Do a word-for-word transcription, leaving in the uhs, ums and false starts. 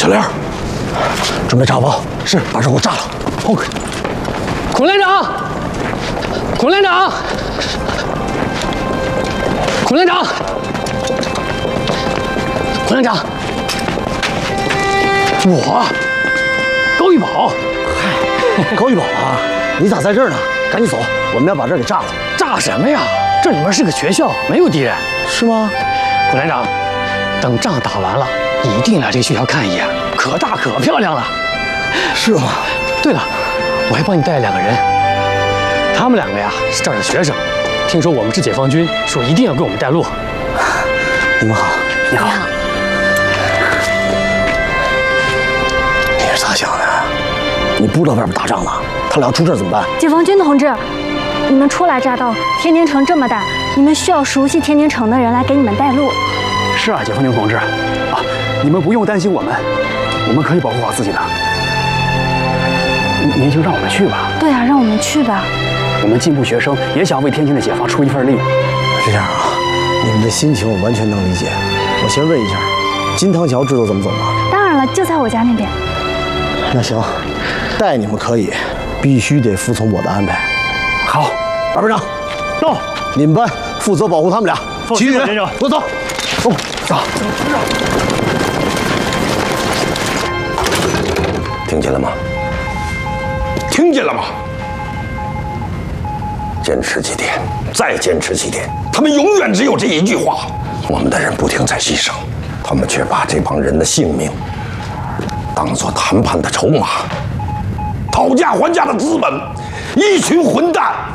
小玲，准备炸包，是，把这给我炸了。OK。 孔连长，孔连长，孔连长，孔连长，我高玉宝。 嗨，高玉宝啊，你咋在这儿呢？赶紧走，我们要把这儿给炸了。 炸什么呀？这里面是个学校，没有敌人。 是吗？ 孔连长，等仗打完了，一定来这个学校看一眼，可大可漂亮了。 是吗？ 对了，我还帮你带了两个人，他们两个呀是这儿的学生，听说我们是解放军，说一定要给我们带路。 你们好， 你好。 你是咋想的？你不知道外边打仗呢，他俩出事怎么办？ 解放军同志，你们初来乍到，天津城这么大，你们需要熟悉天津城的人来给你们带路。 是啊，解放军同志，啊，你们不用担心我们，我们可以保护好自己的。您就让我们去吧。 对啊，让我们去吧。 我们进步学生也想为天津的解放出一份力。 是这样啊，你们的心情我完全能理解。我先问一下，金汤桥知道怎么走吗？ 当然了，就在我家那边。 那行，带你们可以，必须得服从我的安排。 好， 二班长， 到。 你们班负责保护他们俩，其余人给我走，走，走。 听见了吗？ 听见了吗？ 坚持几天，再坚持几天， 他们永远只有这一句话。 我们的人不停在牺牲，他们却把这帮人的性命当作谈判的筹码， 讨价还价的资本，一群混蛋。